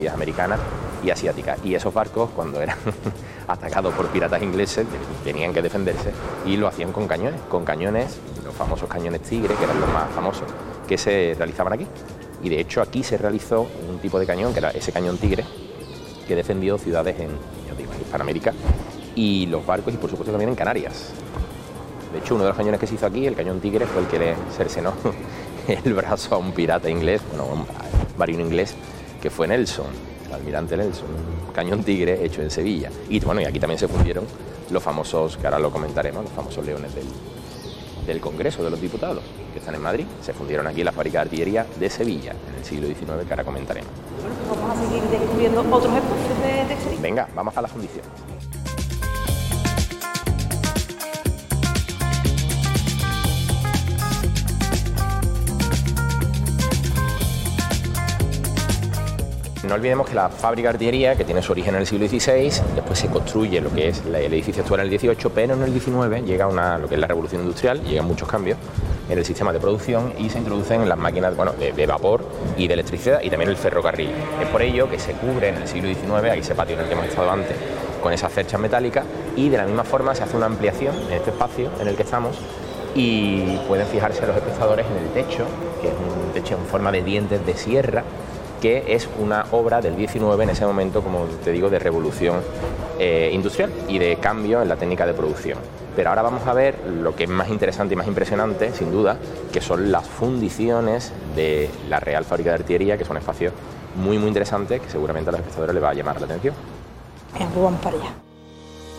americanas y asiáticas. Y esos barcos, cuando eran atacados por piratas ingleses, tenían que defenderse y lo hacían con cañones, los famosos cañones Tigre, que eran los más famosos, que se realizaban aquí. Y de hecho aquí se realizó un tipo de cañón, que era ese cañón Tigre, que defendió ciudades en Hispanoamérica y los barcos, y por supuesto también en Canarias. De hecho, uno de los cañones que se hizo aquí, el cañón Tigre, fue el que le cercenó el brazo a un pirata inglés, bueno, un marino inglés, que fue Nelson, el almirante Nelson, un cañón Tigre hecho en Sevilla. Y bueno, y aquí también se fundieron los famosos, que ahora lo comentaremos, los famosos leones del Congreso de los Diputados, que están en Madrid. Se fundieron aquí en la fábrica de artillería de Sevilla, en el siglo XIX, que ahora comentaremos. Bueno, pues vamos a seguir descubriendo otros espacios de exhibición. Venga, vamos a la fundición. No olvidemos que la fábrica de artillería, que tiene su origen en el siglo XVI, después se construye lo que es el edificio actual en el XVIII, pero en el XIX llega lo que es la revolución industrial, llegan muchos cambios en el sistema de producción y se introducen las máquinas de vapor y de electricidad y también el ferrocarril. Es por ello que se cubre en el siglo XIX, ahí ese patio en el que hemos estado antes, con esas cerchas metálicas, y de la misma forma se hace una ampliación en este espacio en el que estamos y pueden fijarse los espectadores en el techo, que es un techo en forma de dientes de sierra, que es una obra del XIX en ese momento, como te digo, de revolución industrial y de cambio en la técnica de producción. Pero ahora vamos a ver lo que es más interesante y más impresionante, sin duda, que son las fundiciones de la Real Fábrica de Artillería, que son espacios muy, muy interesantes, que seguramente a los espectadores les va a llamar la atención. Venga, pues vamos para allá.